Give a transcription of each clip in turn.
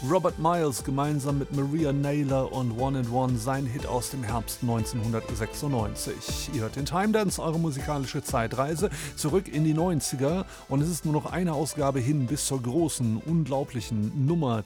Robert Miles gemeinsam mit Maria Naylor und One and One, sein Hit aus dem Herbst 1996. Ihr hört den Time Dance, eure musikalische Zeitreise zurück in die 90er, und es ist nur noch eine Ausgabe hin bis zur großen, unglaublichen Nummer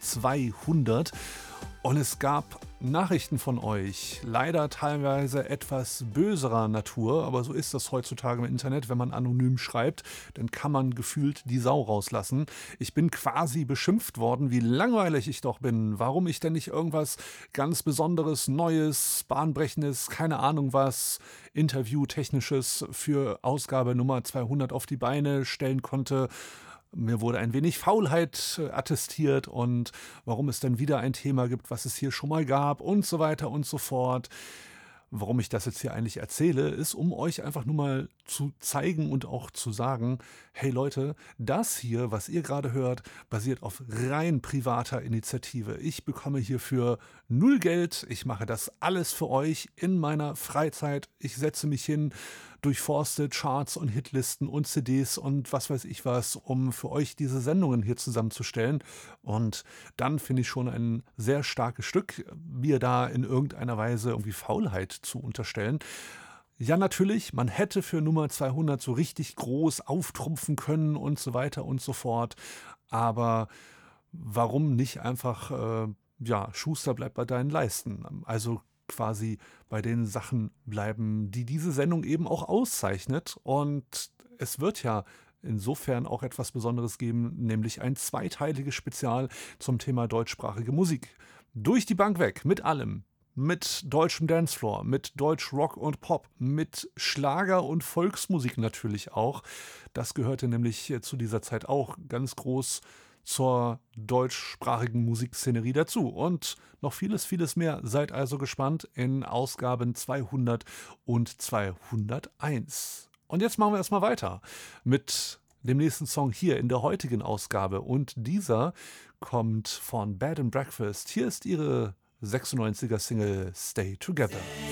200. Und es gab Nachrichten von euch, leider teilweise etwas böserer Natur, aber so ist das heutzutage im Internet, wenn man anonym schreibt, dann kann man gefühlt die Sau rauslassen. Ich bin quasi beschimpft worden, wie langweilig ich doch bin, warum ich denn nicht irgendwas ganz Besonderes, Neues, Bahnbrechendes, keine Ahnung was, Interviewtechnisches für Ausgabe Nummer 200 auf die Beine stellen konnte. Mir wurde ein wenig Faulheit attestiert und warum es dann wieder ein Thema gibt, was es hier schon mal gab und so weiter und so fort. Warum ich das jetzt hier eigentlich erzähle, ist, um euch einfach nur mal zu zeigen und auch zu sagen, hey Leute, das hier, was ihr gerade hört, basiert auf rein privater Initiative. Ich bekomme hierfür 0 Geld, ich mache das alles für euch in meiner Freizeit. Ich setze mich hin, durchforste Charts und Hitlisten und CDs und was weiß ich was, um für euch diese Sendungen hier zusammenzustellen. Und dann finde ich schon ein sehr starkes Stück, mir da in irgendeiner Weise irgendwie Faulheit zu unterstellen. Ja, natürlich, man hätte für Nummer 200 so richtig groß auftrumpfen können und so weiter und so fort. Aber warum nicht einfach, Schuster bleibt bei deinen Leisten. Also quasi bei den Sachen bleiben, die diese Sendung eben auch auszeichnet. Und es wird ja insofern auch etwas Besonderes geben, nämlich ein zweiteiliges Spezial zum Thema deutschsprachige Musik. Durch die Bank weg, mit allem. Mit deutschem Dancefloor, mit Deutsch Rock und Pop, mit Schlager und Volksmusik natürlich auch. Das gehörte nämlich zu dieser Zeit auch ganz groß zur deutschsprachigen Musikszenerie dazu. Und noch vieles, vieles mehr. Seid also gespannt in Ausgaben 200 und 201. Und jetzt machen wir erstmal weiter mit dem nächsten Song hier in der heutigen Ausgabe. Und dieser kommt von Bed and Breakfast. Hier ist ihre 96er Single Stay Together.